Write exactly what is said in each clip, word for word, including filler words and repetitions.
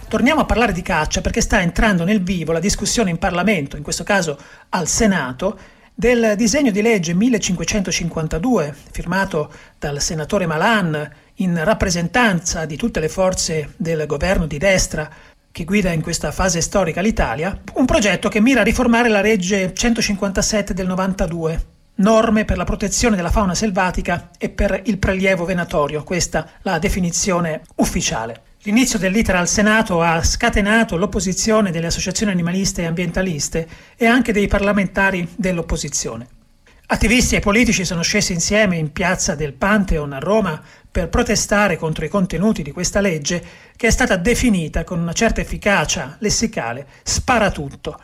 Torniamo a parlare di caccia perché sta entrando nel vivo la discussione in Parlamento, in questo caso al Senato, del disegno di legge millecinquecentocinquantadue, firmato dal senatore Malan in rappresentanza di tutte le forze del governo di destra che guida in questa fase storica l'Italia, un progetto che mira a riformare la legge centocinquantasette del novantadue, norme per la protezione della fauna selvatica e per il prelievo venatorio, questa la definizione ufficiale. L'inizio dell'iter al Senato ha scatenato l'opposizione delle associazioni animaliste e ambientaliste e anche dei parlamentari dell'opposizione. Attivisti e politici sono scesi insieme in piazza del Pantheon a Roma per protestare contro i contenuti di questa legge che è stata definita con una certa efficacia lessicale sparatutto.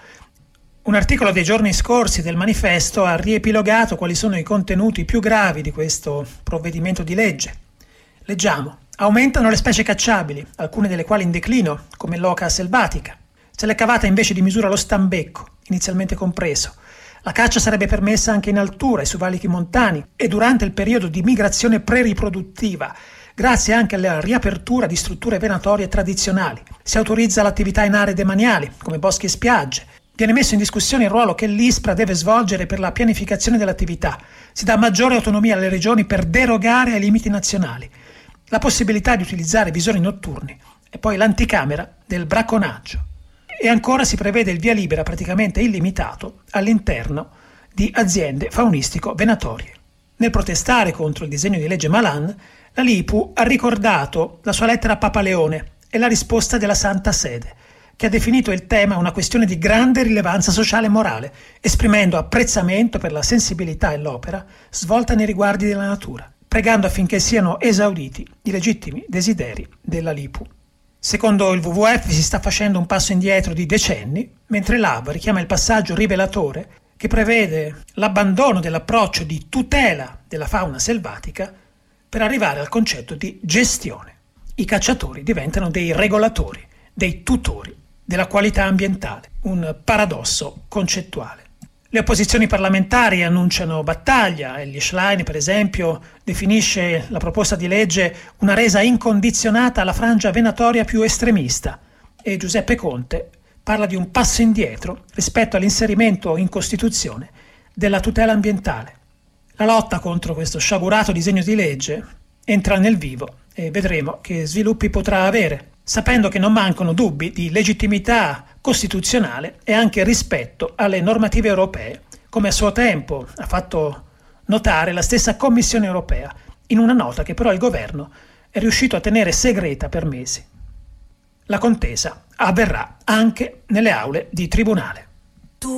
Un articolo dei giorni scorsi del Manifesto ha riepilogato quali sono i contenuti più gravi di questo provvedimento di legge. Leggiamo. Aumentano le specie cacciabili, alcune delle quali in declino, come l'oca selvatica. Se l'è cavata invece di misura lo stambecco, inizialmente compreso. La caccia sarebbe permessa anche in altura e su valichi montani e durante il periodo di migrazione preriproduttiva, grazie anche alla riapertura di strutture venatorie tradizionali. Si autorizza l'attività in aree demaniali, come boschi e spiagge. Viene messo in discussione il ruolo che l'ISPRA deve svolgere per la pianificazione dell'attività. Si dà maggiore autonomia alle regioni per derogare ai limiti nazionali. La possibilità di utilizzare visori notturni e poi l'anticamera del bracconaggio. E ancora si prevede il via libera praticamente illimitato all'interno di aziende faunistico-venatorie. Nel protestare contro il disegno di legge Malan, la LIPU ha ricordato la sua lettera a Papa Leone e la risposta della Santa Sede, che ha definito il tema una questione di grande rilevanza sociale e morale, esprimendo apprezzamento per la sensibilità e l'opera svolta nei riguardi della natura, pregando affinché siano esauditi i legittimi desideri della LIPU. Secondo il W W F si sta facendo un passo indietro di decenni, mentre l'A V richiama il passaggio rivelatore che prevede l'abbandono dell'approccio di tutela della fauna selvatica per arrivare al concetto di gestione. I cacciatori diventano dei regolatori, dei tutori della qualità ambientale, un paradosso concettuale. Le opposizioni parlamentari annunciano battaglia. Elly Schlein, per esempio, definisce la proposta di legge una resa incondizionata alla frangia venatoria più estremista e Giuseppe Conte parla di un passo indietro rispetto all'inserimento in Costituzione della tutela ambientale. La lotta contro questo sciagurato disegno di legge entra nel vivo e vedremo che sviluppi potrà avere, sapendo che non mancano dubbi di legittimità costituzionale e anche rispetto alle normative europee, come a suo tempo ha fatto notare la stessa Commissione europea, in una nota che però il governo è riuscito a tenere segreta per mesi. La contesa avverrà anche nelle aule di tribunale.